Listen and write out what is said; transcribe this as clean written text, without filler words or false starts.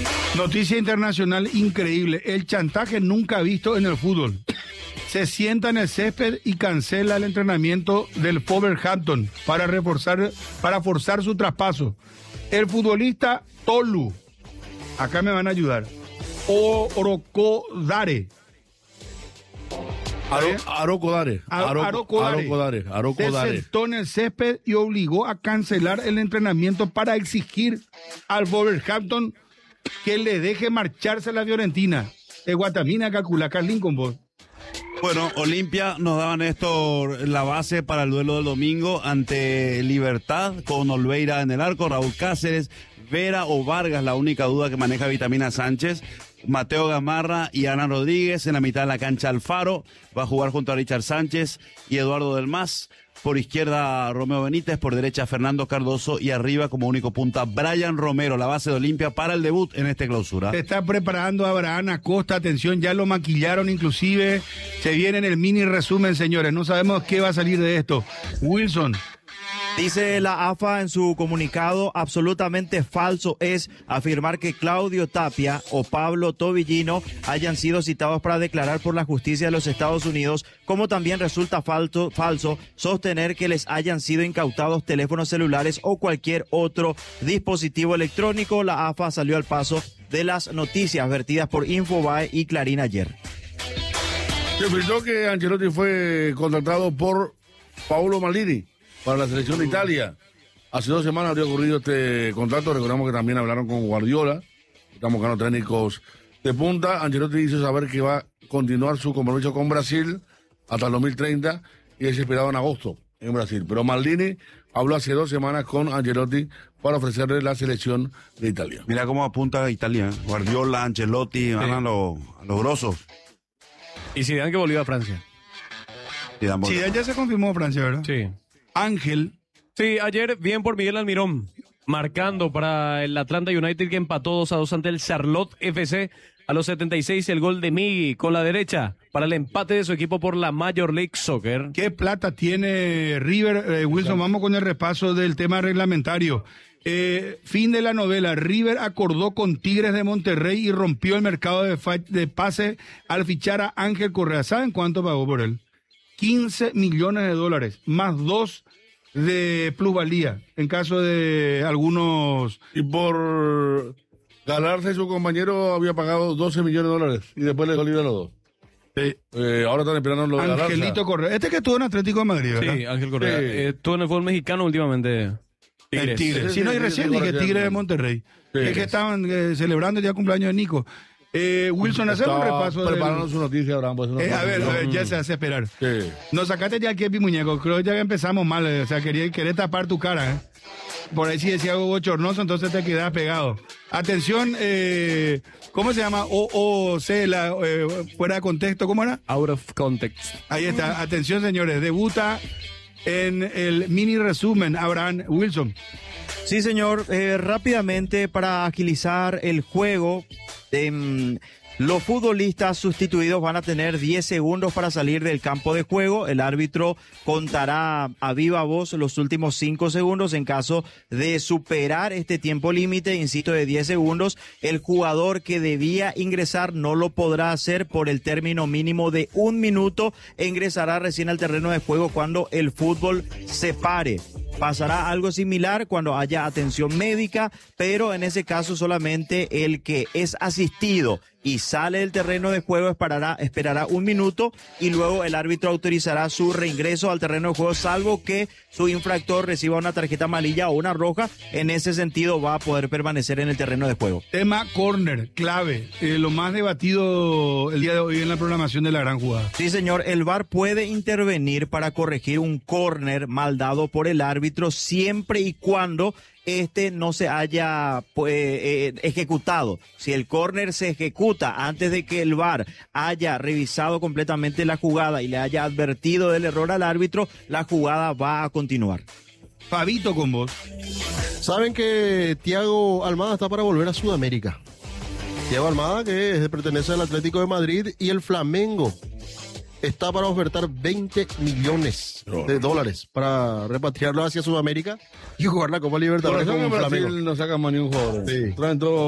Noticia internacional increíble. El chantaje nunca visto en el fútbol. Se sienta en el césped y cancela el entrenamiento del Wolverhampton para forzar su traspaso. El futbolista Tolu, acá me van a ayudar, Orokodare. Arokodare. Se sentó en el césped y obligó a cancelar el entrenamiento para exigir al Wolverhampton que le deje marcharse a la Fiorentina. Guatamina, calcula, Carlín con vos. Bueno, Olimpia nos daban la base para el duelo del domingo ante Libertad, con Olveira en el arco, Raúl Cáceres, Vera o Vargas, la única duda que maneja Vitamina Sánchez, Mateo Gamarra y Ana Rodríguez, en la mitad de la cancha Alfaro, va a jugar junto a Richard Sánchez y Eduardo Del Mas, por izquierda Romeo Benítez, por derecha Fernando Cardoso y arriba como único punta Brian Romero, la base de Olimpia para el debut en esta clausura. Se está preparando Abraham Acosta, atención, ya lo maquillaron inclusive, se viene en el mini resumen, señores, no sabemos qué va a salir de esto. Wilson. Dice la AFA en su comunicado, absolutamente falso es afirmar que Claudio Tapia o Pablo Tobillino hayan sido citados para declarar por la justicia de los Estados Unidos, como también resulta falso sostener que les hayan sido incautados teléfonos celulares o cualquier otro dispositivo electrónico. La AFA salió al paso de las noticias vertidas por Infobae y Clarín ayer. Se filtró que Ancelotti fue contratado por Paolo Maldini para la selección de Italia. Hace 2 semanas habría ocurrido este contrato. Recordamos que también hablaron con Guardiola. Estamos buscando técnicos de punta. Ancelotti hizo saber que va a continuar su compromiso con Brasil hasta el 2030 y es esperado en agosto en Brasil. Pero Maldini habló hace 2 semanas con Ancelotti para ofrecerle la selección de Italia. Mira cómo apunta a Italia. Guardiola, Ancelotti, van a los grosos. Y Zidane que volvió a Francia. Zidane ya se confirmó Francia, ¿verdad? Sí. Ángel. Sí, ayer bien por Miguel Almirón, marcando para el Atlanta United que empató 2-2 ante el Charlotte FC. A los 76 el gol de Migui con la derecha para el empate de su equipo por la Major League Soccer. ¿Qué plata tiene River? Wilson, vamos con el repaso del tema reglamentario. Fin de la novela. River acordó con Tigres de Monterrey y rompió el mercado de pase al fichar a Ángel Correa. ¿Saben cuánto pagó por él? $15 millones, más 2 de plusvalía, en caso de algunos... Y por ganarse su compañero había pagado $12 millones y después le dio libre a los dos. Ahora están esperando lo de Angelito Correa. Este que estuvo en Atlético de Madrid, ¿verdad? Sí, Ángel Correa. Sí. Estuvo en el fútbol mexicano últimamente. El Tigre. Sí, no, y recién dije Tigre de Monterrey. Sí. Es que estaban celebrando el día de cumpleaños de Nico. Wilson, hacemos un repaso. Preparando su noticia, Abraham. Pues, a ver, ya se hace esperar. Sí. Nos sacaste ya aquí, muñeco. Creo que ya empezamos mal. O sea, quería tapar tu cara. Por ahí sí decía algo bochornoso, entonces te quedas pegado. Atención, ¿cómo se llama? Fuera de contexto, ¿cómo era? Out of context. Ahí está. Atención, señores. Debuta en el mini resumen Abraham Wilson. Sí, señor. Rápidamente, para agilizar el juego, los futbolistas sustituidos van a tener 10 segundos para salir del campo de juego. El árbitro contará a viva voz los últimos 5 segundos. En caso de superar este tiempo límite, insisto, de 10 segundos, el jugador que debía ingresar no lo podrá hacer por el término mínimo de 1 minuto e ingresará recién al terreno de juego cuando el fútbol se pare. Pasará algo similar cuando haya atención médica, pero en ese caso solamente el que es asistido y sale del terreno de juego esperará 1 minuto y luego el árbitro autorizará su reingreso al terreno de juego, salvo que su infractor reciba una tarjeta amarilla o una roja. En ese sentido va a poder permanecer en el terreno de juego. Tema córner, clave, lo más debatido el día de hoy en la programación de la gran jugada. Sí, señor, el VAR puede intervenir para corregir un córner mal dado por el árbitro siempre y cuando no se haya ejecutado. Si el córner se ejecuta antes de que el VAR haya revisado completamente la jugada y le haya advertido del error al árbitro, la jugada va a continuar. Fabito, con vos. Saben que Thiago Almada está para volver a Sudamérica. Thiago Almada, que pertenece al Atlético de Madrid, y el Flamengo está para ofertar $20 millones para repatriarlo hacia Sudamérica y jugar la Copa Libertadores con Brasil Flamengo. no saca más ni un jugador. Sí. Traen todo